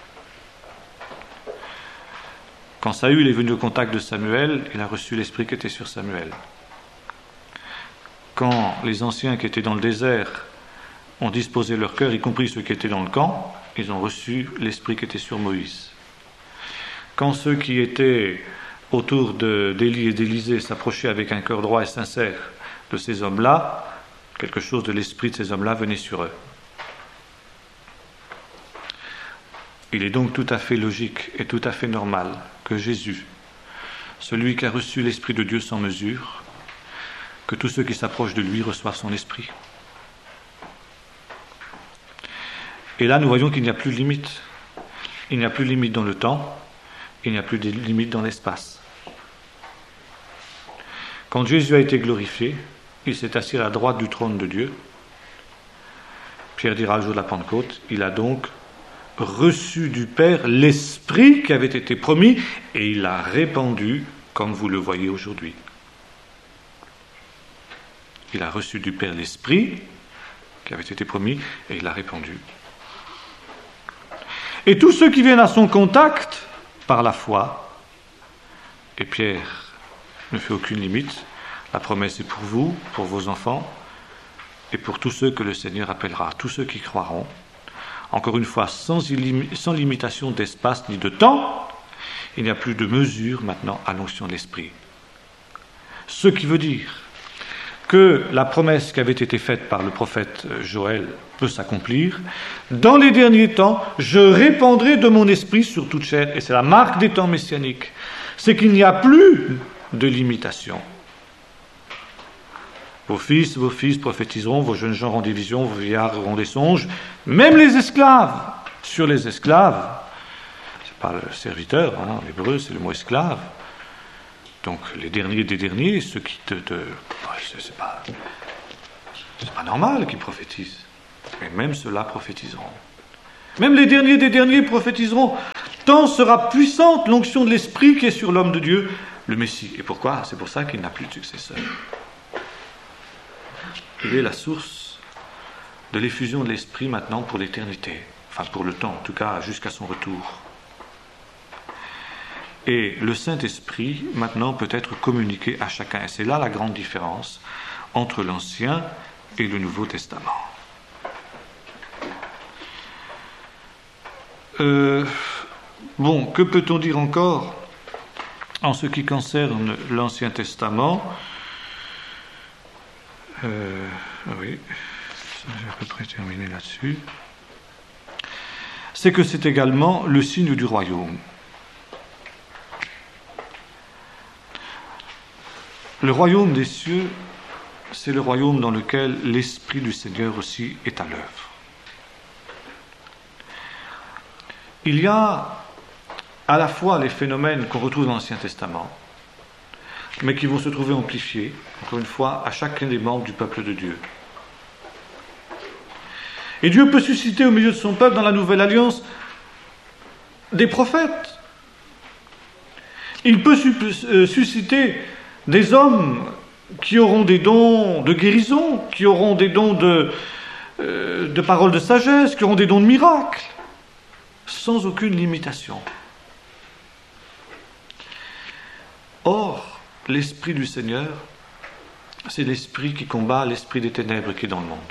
Quand Saül est venu au contact de Samuel, il a reçu l'esprit qui était sur Samuel. Quand les anciens qui étaient dans le désert ont disposé leur cœur, y compris ceux qui étaient dans le camp, ils ont reçu l'esprit qui était sur Moïse. Quand ceux qui étaient autour de, d'Élie et d'Élisée s'approchaient avec un cœur droit et sincère de ces hommes-là, quelque chose de l'esprit de ces hommes-là venait sur eux. Il est donc tout à fait logique et tout à fait normal que Jésus, celui qui a reçu l'Esprit de Dieu sans mesure, que tous ceux qui s'approchent de lui reçoivent son esprit. Et là, nous voyons qu'il n'y a plus de limite. Il n'y a plus de limite dans le temps, il n'y a plus de limite dans l'espace. Quand Jésus a été glorifié, il s'est assis à la droite du trône de Dieu. Pierre dira le jour de la Pentecôte, il a donc reçu du Père l'Esprit qui avait été promis et il l'a répandu comme vous le voyez aujourd'hui. Il a reçu du Père l'Esprit qui avait été promis et il l'a répandu. Et tous ceux qui viennent à son contact par la foi, et Pierre ne fait aucune limite, la promesse est pour vous, pour vos enfants et pour tous ceux que le Seigneur appellera, tous ceux qui croiront. Encore une fois, sans, illim- sans limitation d'espace ni de temps, il n'y a plus de mesure maintenant à l'onction de l'Esprit. Ce qui veut dire que la promesse qui avait été faite par le prophète Joël peut s'accomplir. Dans les derniers temps, je répandrai de mon esprit sur toute chair. Et c'est la marque des temps messianiques. C'est qu'il n'y a plus de limitation. Vos fils, vos fils prophétiseront, vos jeunes gens auront des visions, vos vieillards auront des songes. Même les esclaves. Sur les esclaves, c'est pas le serviteur, hein, en hébreu c'est le mot esclave. Donc les derniers des derniers, ceux qui te... te c'est, c'est pas, C'est pas normal qu'ils prophétisent. Mais même ceux-là prophétiseront. Même les derniers des derniers prophétiseront. Tant sera puissante l'onction de l'Esprit qui est sur l'homme de Dieu, le Messie. Et pourquoi ? C'est pour ça qu'il n'a plus de successeur. Il est la source de l'effusion de l'Esprit maintenant pour l'éternité. Enfin, pour le temps, en tout cas, jusqu'à son retour. Et le Saint-Esprit, maintenant, peut être communiqué à chacun. Et c'est là la grande différence entre l'Ancien et le Nouveau Testament. Euh, bon, que peut-on dire encore en ce qui concerne l'Ancien Testament ? euh, Oui, j'ai à peu près terminé là-dessus. C'est que c'est également le signe du royaume. Le royaume des cieux, c'est le royaume dans lequel l'Esprit du Seigneur aussi est à l'œuvre. Il y a à la fois les phénomènes qu'on retrouve dans l'Ancien Testament, mais qui vont se trouver amplifiés, encore une fois, à chacun des membres du peuple de Dieu. Et Dieu peut susciter au milieu de son peuple, dans la Nouvelle Alliance, des prophètes. Il peut susciter des hommes qui auront des dons de guérison, qui auront des dons de, euh, de paroles de sagesse, qui auront des dons de miracles, sans aucune limitation. Or, l'Esprit du Seigneur, c'est l'Esprit qui combat l'esprit des ténèbres qui est dans le monde.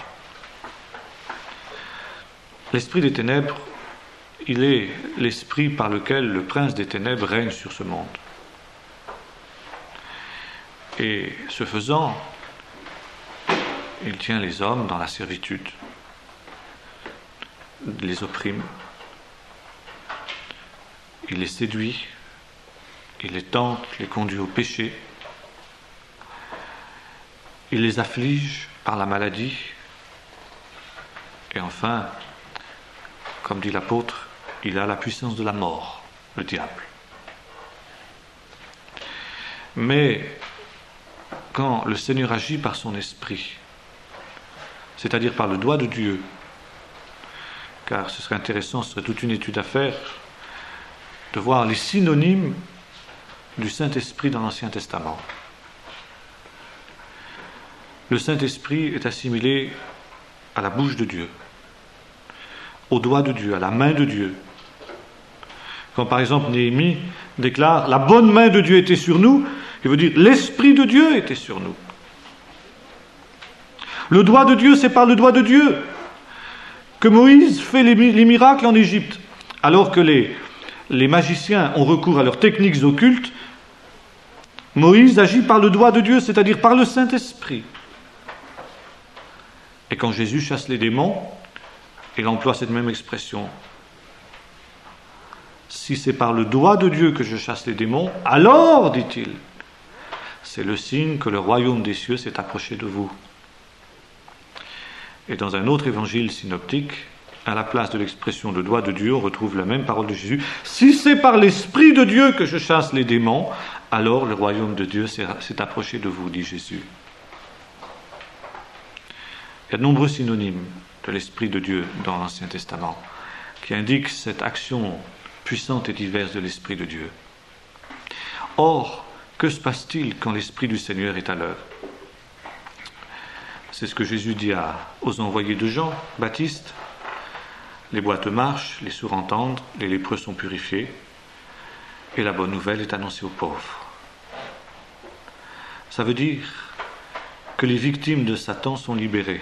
L'Esprit des ténèbres, il est l'esprit par lequel le prince des ténèbres règne sur ce monde. Et ce faisant, il tient les hommes dans la servitude, les opprime, il les séduit, il les tente, les conduit au péché, il les afflige par la maladie, et enfin, comme dit l'apôtre, il a la puissance de la mort, le diable. Mais quand le Seigneur agit par son esprit, c'est-à-dire par le doigt de Dieu, car ce serait intéressant, ce serait toute une étude à faire, de voir les synonymes du Saint-Esprit dans l'Ancien Testament. Le Saint-Esprit est assimilé à la bouche de Dieu, au doigt de Dieu, à la main de Dieu. Quand par exemple Néhémie déclare « La bonne main de Dieu était sur nous », il veut dire « L'Esprit de Dieu était sur nous ». Le doigt de Dieu, c'est par le doigt de Dieu que Moïse fait les, les miracles en Égypte. Alors que les, les magiciens ont recours à leurs techniques occultes, Moïse agit par le doigt de Dieu, c'est-à-dire par le Saint-Esprit. Et quand Jésus chasse les démons, il emploie cette même expression. Si c'est par le doigt de Dieu que je chasse les démons, alors, dit-il, c'est le signe que le royaume des cieux s'est approché de vous. Et dans un autre évangile synoptique, à la place de l'expression de doigt de Dieu, on retrouve la même parole de Jésus. Si c'est par l'Esprit de Dieu que je chasse les démons, alors le royaume de Dieu s'est, s'est approché de vous, dit Jésus. Il y a de nombreux synonymes de l'Esprit de Dieu dans l'Ancien Testament qui indiquent cette action puissante et diverse de l'Esprit de Dieu. Or, que se passe-t-il quand l'Esprit du Seigneur est à l'œuvre ? C'est ce que Jésus dit à, aux envoyés de Jean, Baptiste. Les boiteux marchent, les sourds entendent, les lépreux sont purifiés, et la bonne nouvelle est annoncée aux pauvres. Ça veut dire que les victimes de Satan sont libérées.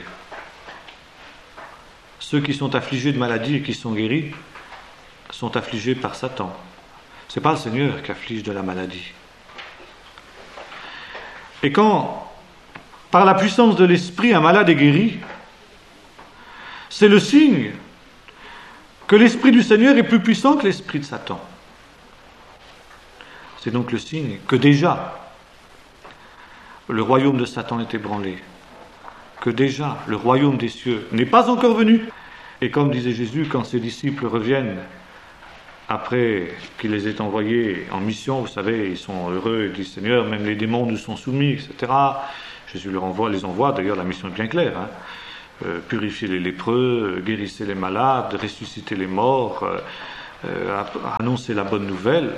Ceux qui sont affligés de maladies et qui sont guéris sont affligés par Satan. Ce n'est pas le Seigneur qui afflige de la maladie. Et quand, par la puissance de l'Esprit, un malade est guéri, c'est le signe que l'Esprit du Seigneur est plus puissant que l'Esprit de Satan. C'est donc le signe que déjà le royaume de Satan est ébranlé, que déjà le royaume des cieux n'est pas encore venu. Et comme disait Jésus, quand ses disciples reviennent après qu'il les ait envoyés en mission, vous savez, ils sont heureux, ils disent Seigneur, même les démons nous sont soumis, et cetera. Jésus leur envoie, les envoie, d'ailleurs la mission est bien claire, hein. euh, purifier les lépreux, euh, guérissez les malades, ressusciter les morts, euh, euh, annoncer la bonne nouvelle.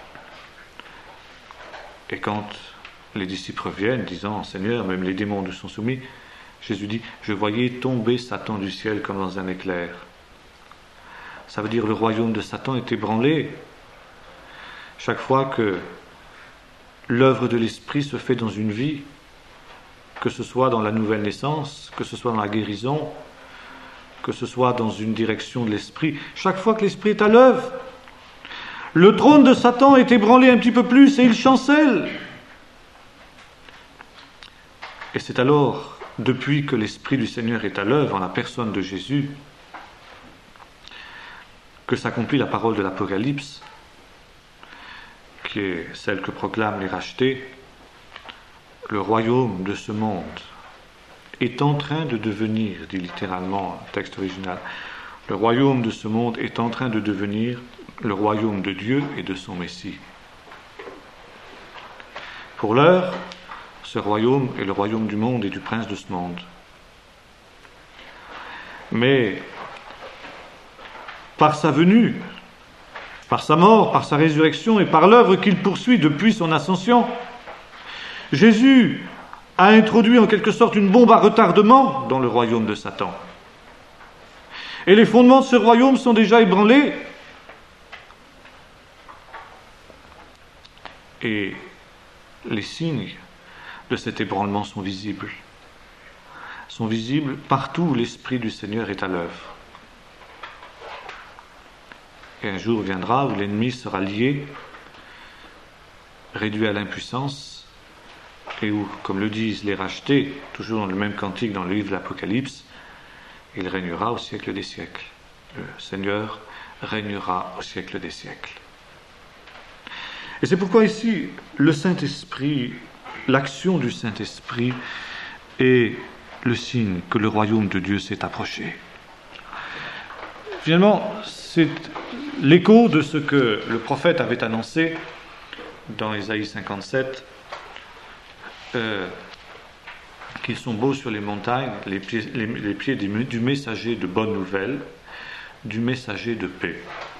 Et quand les disciples reviennent disant « Seigneur, même les démons nous sont soumis », Jésus dit « Je voyais tomber Satan du ciel comme dans un éclair ». Ça veut dire le royaume de Satan est ébranlé. Chaque fois que l'œuvre de l'Esprit se fait dans une vie, que ce soit dans la nouvelle naissance, que ce soit dans la guérison, que ce soit dans une direction de l'Esprit, chaque fois que l'Esprit est à l'œuvre, le trône de Satan est ébranlé un petit peu plus et il chancelle. Et c'est alors, depuis que l'Esprit du Seigneur est à l'œuvre en la personne de Jésus, que s'accomplit la parole de l'Apocalypse, qui est celle que proclament les rachetés. Le royaume de ce monde est en train de devenir, dit littéralement le texte original, le royaume de ce monde est en train de devenir le royaume de Dieu et de son Messie. Pour l'heure, ce royaume est le royaume du monde et du prince de ce monde. Mais par sa venue, par sa mort, par sa résurrection et par l'œuvre qu'il poursuit depuis son ascension, Jésus a introduit en quelque sorte une bombe à retardement dans le royaume de Satan. Et les fondements de ce royaume sont déjà ébranlés. Et les signes de cet ébranlement sont visibles. Sont visibles partout où l'Esprit du Seigneur est à l'œuvre. Et un jour viendra où l'ennemi sera lié, réduit à l'impuissance, et où, comme le disent les rachetés, toujours dans le même cantique dans le livre de l'Apocalypse, il régnera au siècle des siècles. Le Seigneur régnera au siècle des siècles. Et c'est pourquoi ici, le Saint-Esprit, l'action du Saint-Esprit est le signe que le royaume de Dieu s'est approché. Finalement, c'est l'écho de ce que le prophète avait annoncé dans Ésaïe cinquante-sept, euh, qu'ils sont beaux sur les montagnes, les pieds, les, les pieds du, du messager de bonne nouvelle, du messager de paix.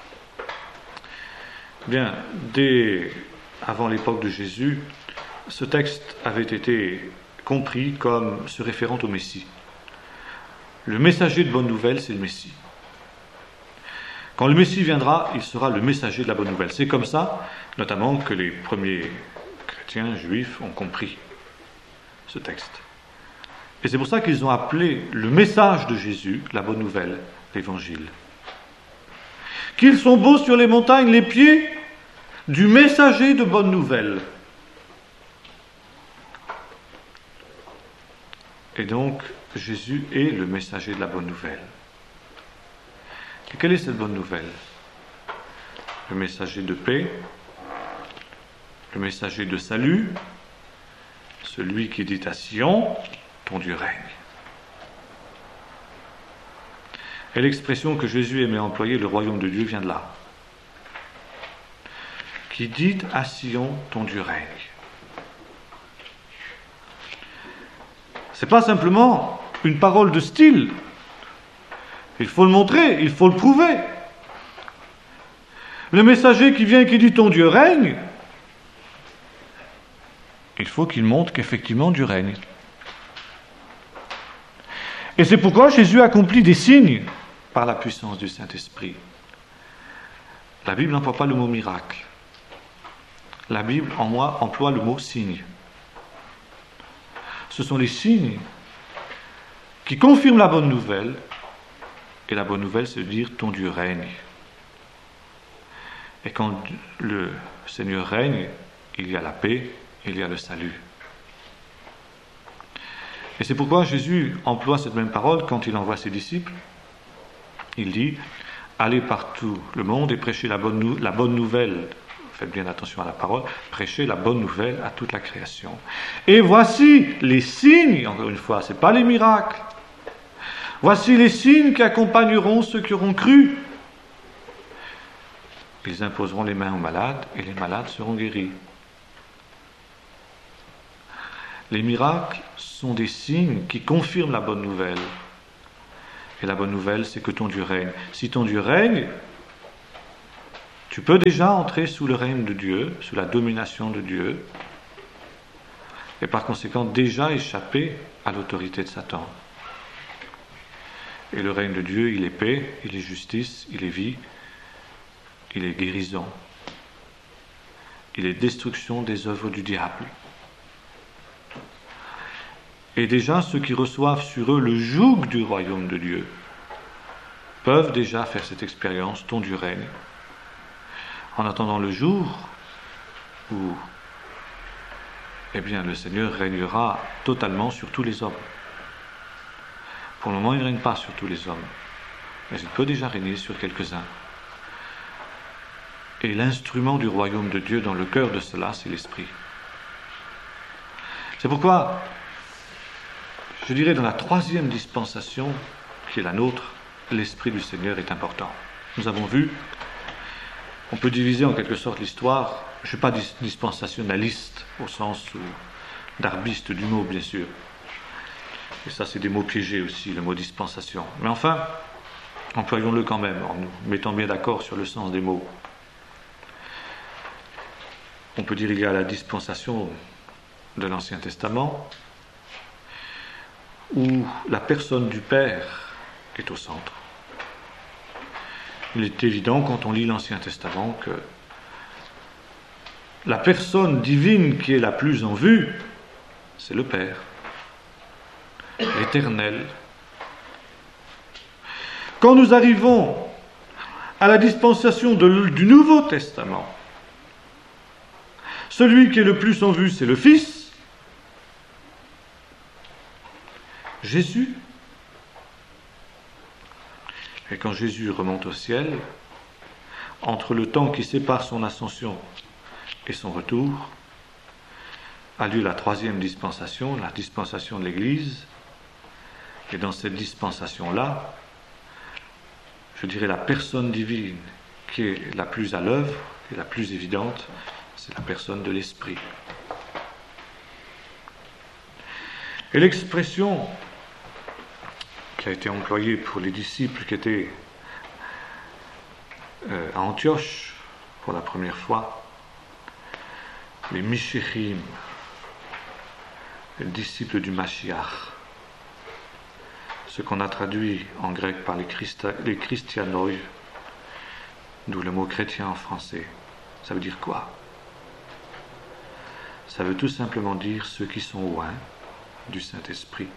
Bien, dès avant l'époque de Jésus, ce texte avait été compris comme se référant au Messie. Le messager de bonne nouvelle, c'est le Messie. Quand le Messie viendra, il sera le messager de la bonne nouvelle. C'est comme ça, notamment, que les premiers chrétiens juifs ont compris ce texte. Et c'est pour ça qu'ils ont appelé le message de Jésus, la bonne nouvelle, l'évangile. Qu'ils sont beaux sur les montagnes, les pieds du messager de bonne nouvelle. Et donc, Jésus est le messager de la bonne nouvelle. Et quelle est cette bonne nouvelle? Le messager de paix, le messager de salut, celui qui dit à Sion, ton Dieu règne. Et l'expression que Jésus aimait employer, le royaume de Dieu, vient de là. Qui dit à Sion, ton Dieu règne. C'est pas simplement une parole de style. Il faut le montrer, il faut le prouver. Le messager qui vient et qui dit ton Dieu règne, il faut qu'il montre qu'effectivement Dieu règne. Et c'est pourquoi Jésus accomplit des signes par la puissance du Saint-Esprit. La Bible n'emploie pas le mot miracle. La Bible, en moi, emploie le mot signe. Ce sont les signes qui confirment la bonne nouvelle. Et la bonne nouvelle, c'est de dire ton Dieu règne. Et quand le Seigneur règne, il y a la paix, il y a le salut. Et c'est pourquoi Jésus emploie cette même parole quand il envoie ses disciples. Il dit, allez partout le monde et prêchez la bonne, nou- la bonne nouvelle. Faites bien attention à la parole. Prêchez la bonne nouvelle à toute la création. Et voici les signes, encore une fois, ce n'est pas les miracles. Voici les signes qui accompagneront ceux qui auront cru. Ils imposeront les mains aux malades et les malades seront guéris. Les miracles sont des signes qui confirment la bonne nouvelle. Et la bonne nouvelle, c'est que ton Dieu règne. Si ton Dieu règne, tu peux déjà entrer sous le règne de Dieu, sous la domination de Dieu, et par conséquent déjà échapper à l'autorité de Satan. Et le règne de Dieu, il est paix, il est justice, il est vie, il est guérison, il est destruction des œuvres du diable. Et déjà, ceux qui reçoivent sur eux le joug du royaume de Dieu peuvent déjà faire cette expérience, ton Dieu règne, en attendant le jour où eh bien, le Seigneur régnera totalement sur tous les hommes. Pour le moment, il ne règne pas sur tous les hommes, mais il peut déjà régner sur quelques-uns. Et l'instrument du royaume de Dieu dans le cœur de cela, c'est l'Esprit. C'est pourquoi, je dirais, dans la troisième dispensation, qui est la nôtre, l'Esprit du Seigneur est important. Nous avons vu, on peut diviser en quelque sorte l'histoire. Je ne suis pas dispensationaliste au sens où, d'arbiste du mot, bien sûr. Et ça, c'est des mots piégés aussi, le mot dispensation. Mais enfin, employons-le quand même, en nous mettant bien d'accord sur le sens des mots. On peut dire qu'il y a la dispensation de l'Ancien Testament, où la personne du Père est au centre. Il est évident, quand on lit l'Ancien Testament, que la personne divine qui est la plus en vue, c'est le Père, l'Éternel. Quand nous arrivons à la dispensation de, du Nouveau Testament, celui qui est le plus en vue, c'est le Fils, Jésus. Et quand Jésus remonte au ciel, entre le temps qui sépare son ascension et son retour, a lieu la troisième dispensation, la dispensation de l'Église. Et dans cette dispensation-là, je dirais la personne divine qui est la plus à l'œuvre et la plus évidente, c'est la personne de l'Esprit. Et l'expression qui a été employée pour les disciples qui étaient euh, à Antioche pour la première fois, les Mishéchim, les disciples du Mashiach, ce qu'on a traduit en grec par les, Christa, les Christianoi, d'où le mot chrétien en français. Ça veut dire quoi? Ça veut tout simplement dire ceux qui sont loin du Saint-Esprit.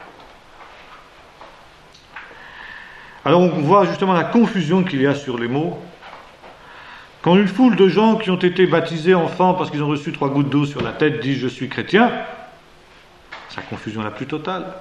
Alors on voit justement la confusion qu'il y a sur les mots. Quand une foule de gens qui ont été baptisés enfants parce qu'ils ont reçu trois gouttes d'eau sur la tête disent « je suis chrétien », c'est la confusion la plus totale.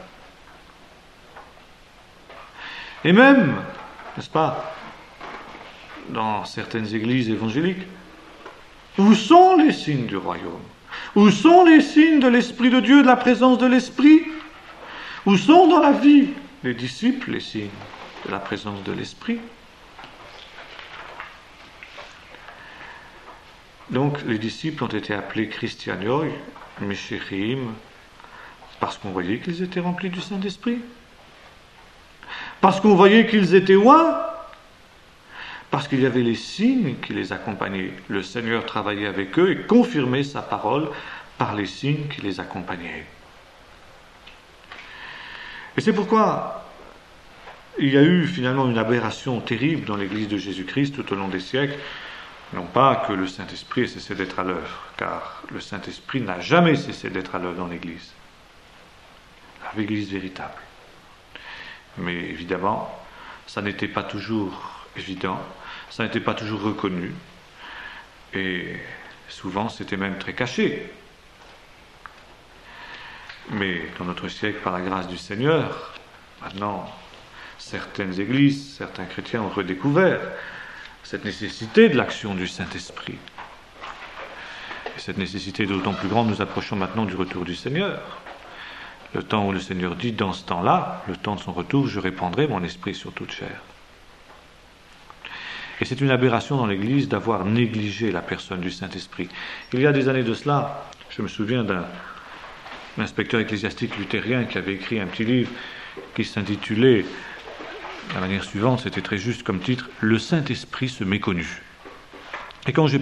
Et même, n'est-ce pas, dans certaines églises évangéliques, où sont les signes du royaume? Où sont les signes de l'Esprit de Dieu, de la présence de l'Esprit? Où sont dans la vie les disciples les signes de la présence de l'Esprit? Donc les disciples ont été appelés Christianoi, Mishéchim, parce qu'on voyait qu'ils étaient remplis du Saint-Esprit. Parce qu'on voyait qu'ils étaient loin. Parce qu'il y avait les signes qui les accompagnaient. Le Seigneur travaillait avec eux et confirmait sa parole par les signes qui les accompagnaient. Et c'est pourquoi il y a eu finalement une aberration terrible dans l'Église de Jésus-Christ tout au long des siècles. Non pas que le Saint-Esprit ait cessé d'être à l'œuvre, car le Saint-Esprit n'a jamais cessé d'être à l'œuvre dans l'Église. L'Église véritable. Mais évidemment, ça n'était pas toujours évident, ça n'était pas toujours reconnu, et souvent c'était même très caché. Mais dans notre siècle, par la grâce du Seigneur, maintenant, certaines églises, certains chrétiens ont redécouvert cette nécessité de l'action du Saint-Esprit. Et cette nécessité est d'autant plus grande, nous approchons maintenant du retour du Seigneur. Le temps où le Seigneur dit, dans ce temps-là, le temps de son retour, je répandrai mon esprit sur toute chair. Et c'est une aberration dans l'Église d'avoir négligé la personne du Saint-Esprit. Il y a des années de cela, je me souviens d'un, inspecteur ecclésiastique luthérien qui avait écrit un petit livre qui s'intitulait de la manière suivante, c'était très juste comme titre, « Le Saint-Esprit se méconnu ». Et quand j'ai